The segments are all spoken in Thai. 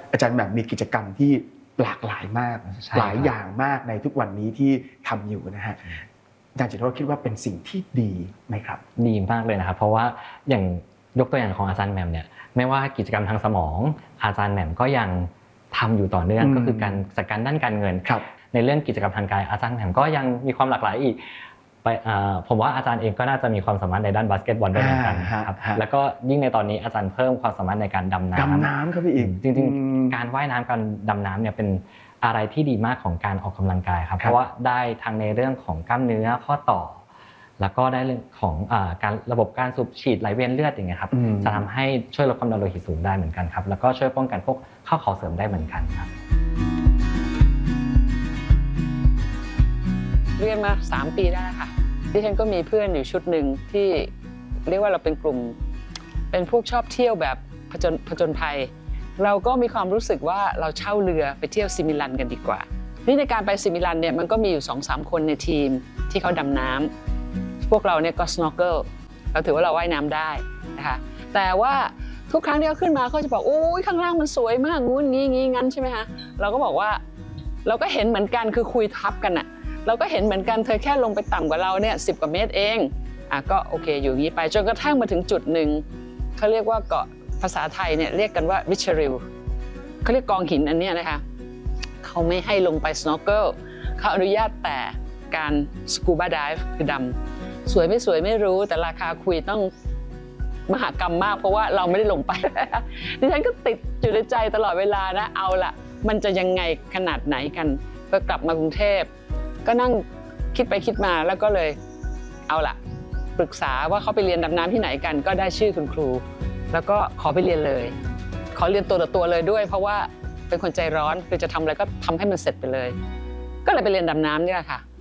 อาจารย์แบบมีกิจกรรมที่หลากหลายมากหลายอย่างมากในทุกวันนี้ที่ทำอยู่นะฮะอาจารย์จิโรจน์คิดว่าเป็นสิ่งที่ดีไหมครับดีมากเลยนะครับเพราะว่าอย่างยกตัวอย่างของอาจารย์แหม่มเนี่ยไม่ว่ากิจกรรมทางสมองอาจารย์แหม่มก็ยังทำอยู่ต่อเนื่องก็คือการจัดการด้านการเงินในเรื่องกิจกรรมทางกายอาจารย์แหม่มก็ยังมีความหลากหลายอีกผมว่าอาจารย์เองก็น่าจะมีความสามารถในด้านบาสเกตบอลด้วยเหมือนกันครับแล้วก็ยิ่งในตอนนี้อาจารย์เพิ่มความสามารถในการดำน้ำครับพี่อีกจริงๆการว่ายน้ำการดำน้ำเนี่ยเป็นอะไรที่ดีมากของการออกกำลังกายครับเพราะว่าได้ทั้งในเรื่องของกล้ามเนื้อข้อต่อแล้วก็ได้เรื่องของการระบบการสูบฉีดไหลเวียนเลือดอย่างเงี้ยครับจะทำให้ช่วยลดความดันโลหิตสูงได้เหมือนกันครับแล้วก็ช่วยป้องกันพวกข้อเข่าเสื่อมได้เหมือนกันครับเรียนมา3 ปีได้ค่ะดิฉันก็มีเพื่อนอยู่ชุดหนึ่งที่เรียกว่าเราเป็นกลุ่มเป็นพวกชอบเที่ยวแบบผจญภัยเราก็มีความรู้สึกว่าเราเช่าเรือไปเที่ยวซิมิลันกันดีกว่านี่ในการไปซิมิลันเนี่ยมันก็มีอยู่ 2-3 คนในทีมที่เขาดำน้ำพวกเราเนี่ยก็ snorkel เราถือว่าเราว่ายน้ำได้นะคะแต่ว่าทุกครั้งที่เขาขึ้นมาเขาจะบอกโอ้ยข้างล่างมันสวยมากงูงี้งั้นใช่ไหมคะเราก็บอกว่าเราก็เห็นเหมือนกันคือคุยทับกันอะเราก็เห็นเหมือนกันเธอแค่ลงไปต่ำกว่าเราเนี่ย10 กว่าเมตรเองก็โอเคอยู่อย่างนี้ไปจนกระทั่งมาถึงจุดหนึ่งเขาเรียกว่าเกาะภาษาไทยเนี่ยเรียกกันว่าวิชริลเขาเรียกกองหินอันนี้นะคะเขาไม่ให้ลงไป snorkel เขาอนุญาตแต่การสกูบาไดฟ์คือดำสวยไม่สวยไม่รู้แต่ราคาคุยต้องมหากรรมมากเพราะว่าเราไม่ได้ลงไปดิฉันก็ติดอยู่ในใจตลอดเวลานะเอาล่ะมันจะยังไงขนาดไหนกันพอกลับมากรุงเทพก็นั่งคิดไปคิดมาแล้วก็เลยเอาล่ะปรึกษาว่าเขาไปเรียนดำน้ำที่ไหนกันก็ได้ชื่อคุณครูแล้วก็ขอไปเรียนเลยขอเรียนตัวต่อตัวเลยด้วยเพราะว่าเป็นคนใจร้อนคือจะทำอะไรก็ทำให้มันเสร็จไปเลยก็เลยไปเรียนดำน้ำนี่แหละค่ะ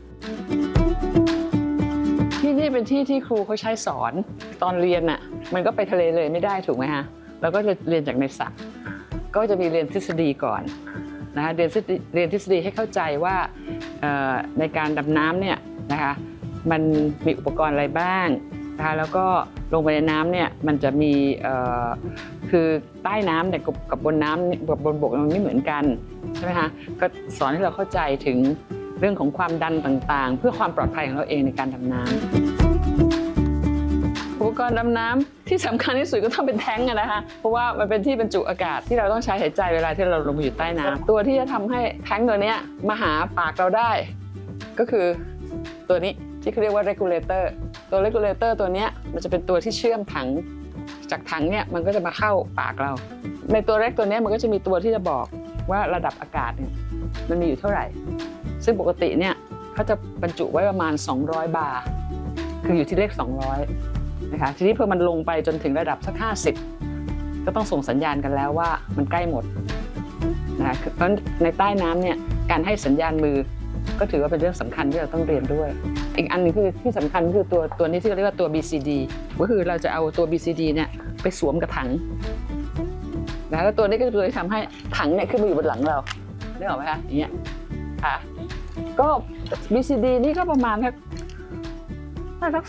ที่นี่เป็นที่ที่ครูเขาใช้สอนตอนเรียนน่ะมันก็ไปทะเลเลยไม่ได้ถูกไหมฮะเราก็จะเรียนจากในสระก็จะมีเรียนทฤษฎีก่อนนะคะเรียนทฤษฎีให้เข้าใจว่าในการดำน้ำเนี่ยนะคะมันมีอุปกรณ์อะไรบ้างนะคะแล้วก็ลงไปในน้ำเนี่ยมันจะมีคือใต้น้ำเนี่ยกับบนน้ำกับบนบกมันไม่เหมือนกันใช่ไหมคะก็สอนให้เราเข้าใจถึงเรื่องของความดันต่างๆเพื่อความปลอดภัยของเราเองในการดำน้ำอุปกรณ์ดำน้ำที่สำคัญที่สุดก็ต้องเป็นแท้งนะคะเพราะว่ามันเป็นที่บรรจุอากาศที่เราต้องใช้หายใจเวลาที่เราลงไปอยู่ใต้น้ำตัวที่จะทำให้แท้งตัวนี้มาหาปากเราได้ก็คือตัวนี้ที่เขาเรียกว่า regulator ตัว regulator ตัวนี้มันจะเป็นตัวที่เชื่อมถังจากถังเนี่ยมันก็จะมาเข้าปากเราในตัวเล็กตัวนี้มันก็จะมีตัวที่จะบอกว่าระดับอากาศเนี่ยมันมีอยู่เท่าไหร่ซึ่งปกติเนี่ยเขาจะบรรจุไว้ประมาณ200 บาร์คืออยู่ที่เลข200นะคะทีนี้พอมันลงไปจนถึงระดับสัก50ก็ต้องส่งสัญญาณกันแล้วว่ามันใกล้หมดนะคะเพราะในใต้น้ำเนี่ยการให้สัญญาณมือก็ถือว่าเป็นเรื่องสำคัญที่เราต้องเรียนด้วยอีกอันนึงคือที่สำคัญคือตัวนี้ที่เรียกว่าตัว BCD ก็คือเราจะเอาตัว BCD เนี่ยไปสวมกับถังนะแล้วตัวนี้ก็จะทำให้ถังเนี่ยขึ้นมาอยู่บนหลังเราได้หรอไหมคะอย่างเงี้ยค่ะก็ BCD นี่ก็ประมาณสัก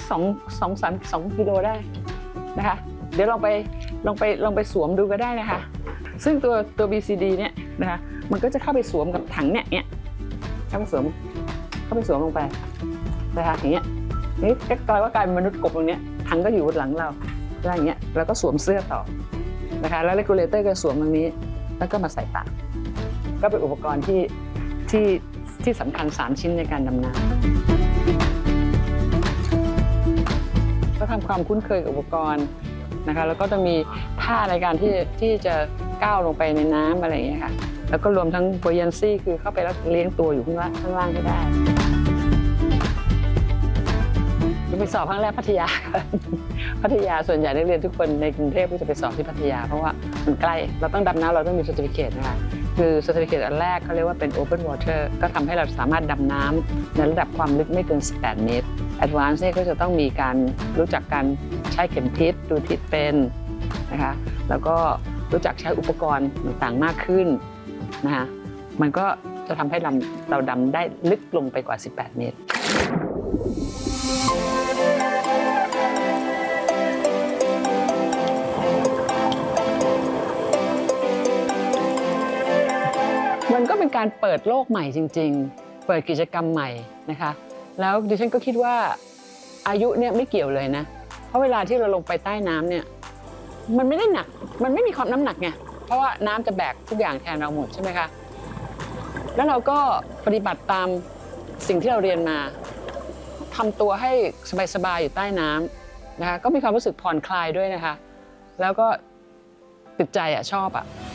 2 กิโลได้นะคะเดี๋ยวลองไปสวมดูก็ได้นะคะซึ่งตัว BCD เนี่ยนะคะมันก็จะเข้าไปสวมกับถังเนี่ยเข้าไปสวมลงไปนะคะอย่างเงี้ยนี่ก็กลายเป็นมนุษย์กบตรงนี้ถังก็อยู่บนหลังเราอะไรอย่างเงี้ยแล้วก็สวมเสื้อต่อนะคะแล้ว regulator ก็สวมตรงนี้แล้วก็มาใส่ปากก็เป็นอุปกรณ์ที่สำคัญ3 ชิ้นในการดำน้ำก็ทำความคุ้นเคยกับอุปกรณ์นะคะแล้วก็ต้องมีท่าในการที่จะก้าวลงไปในน้ำอะไรอย่างเงี้ยค่ะแล้วก็รวมทั้ง buoyancy คือเข้าไปแล้วเลี้ยงตัวอยู่ข้างล่างให้ได้ไปสอบครั้งแรกพัทยาส่วนใหญ่นักเรียนทุกคนในกรุงเทพก็จะไปสอบที่พัทยาเพราะว่ามันใกล้เราต้องดำน้ำเราต้องมี certificate นะคะคือ certificate อันแรกเขาเรียกว่าเป็น open water ก็ทำให้เราสามารถดำน้ำในระดับความลึกไม่เกิน18 เมตร advance เนี่ยก็จะต้องมีการรู้จักการใช้เข็มทิศดูทิศเป็นนะคะแล้วก็รู้จักใช้อุปกรณ์ต่างๆมากขึ้นนะคะมันก็จะทำให้เราดำได้ลึกลงไปกว่า18 เมตรมันก็เป็นการเปิดโลกใหม่จริงๆเปิดกิจกรรมใหม่นะคะแล้วดิฉันก็คิดว่าอายุเนี่ยไม่เกี่ยวเลยนะเพราะเวลาที่เราลงไปใต้น้ำเนี่ยมันไม่ได้หนักมันไม่มีความน้ำหนักไงเพราะว่าน้ำจะแบกทุกอย่างแทนเราหมดใช่ไหมคะแล้วเราก็ปฏิบัติตามสิ่งที่เราเรียนมาทำตัวให้สบายๆอยู่ใต้น้ำนะคะก็มีความรู้สึกผ่อนคลายด้วยนะคะแล้วก็ติดใจชอบ